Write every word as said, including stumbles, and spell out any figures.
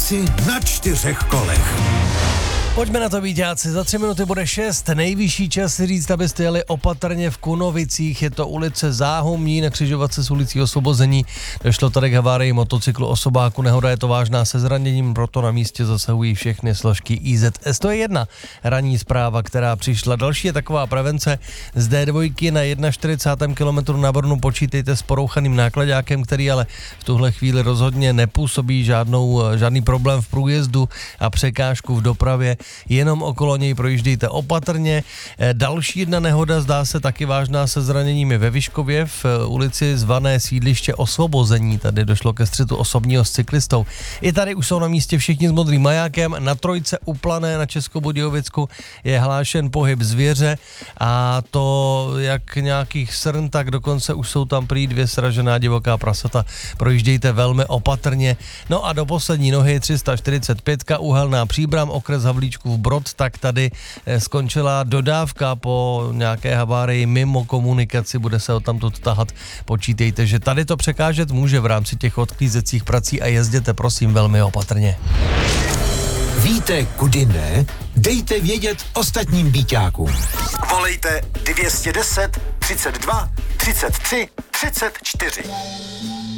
ulici na čtyřech kolech. Pojďme na to, víťáci, za tři minuty bude šest, nejvyšší čas si říct, abyste jeli opatrně v Kunovicích, je to ulice Záhumní na křižovatce s ulicí Osvobození, došlo tady k havárii motocyklu osobáku, nehoda je to vážná se zraněním, proto na místě zasahují všechny složky I Z S. To je jedna ranní zpráva, která přišla. Další je taková prevence z D dva na čtyřicátém kilometru na Brnu, počítejte s porouchaným nákladákem, který ale v tuhle chvíli rozhodně nepůsobí žádnou, žádný problém v průjezdu a překážku v dopravě. Jenom okolo něj projíždějte opatrně. Další jedna nehoda, zdá se taky vážná, se zraněními ve Vyškově v ulici zvané sídliště Osvobození. Tady došlo ke střetu osobního s cyklistou. I tady už jsou na místě všichni s modrým majákem. Na trojce u Plané na Českobudějovicku je hlášen pohyb zvěře a to jak nějakých srn, tak dokonce už jsou tam prý dvě sražená divoká prasata. Projíždějte velmi opatrně. No a do poslední nohy tři sta čtyřicet pět, Uhelná Příbram, okres Havlíčkův Brod, tak tady skončila dodávka po nějaké havárii mimo komunikaci, bude se o tamto tahat. Počítejte, že tady to překážet může v rámci těch odklízecích prací a jezděte prosím velmi opatrně. Víte, kudy ne? Dejte vědět ostatním býťákům. Volejte dvě stě deset, třicet dva, třicet tři, třicet čtyři.